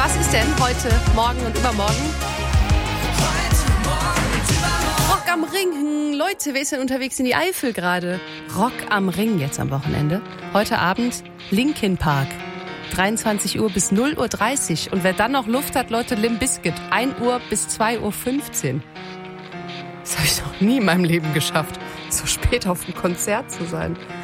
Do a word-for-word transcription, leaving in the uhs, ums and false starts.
Was ist denn heute, morgen und übermorgen? Rock am Ring. Leute, wer ist denn unterwegs in die Eifel gerade? Rock am Ring jetzt am Wochenende. Heute Abend Linkin Park. dreiundzwanzig Uhr bis null Uhr dreißig. Und wer dann noch Luft hat, Leute, Limp Bizkit. ein Uhr bis zwei Uhr fünfzehn. Das habe ich noch nie in meinem Leben geschafft, so spät auf dem Konzert zu sein.